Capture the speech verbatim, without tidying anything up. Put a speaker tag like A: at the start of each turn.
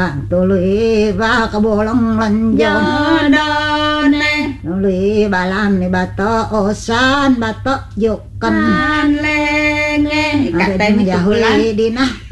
A: tului ba kabolong lanjon
B: Jodone
A: tului balam ni bato osan bato yukan
B: Lenge
A: ada
B: Katanya
A: jahuli dinah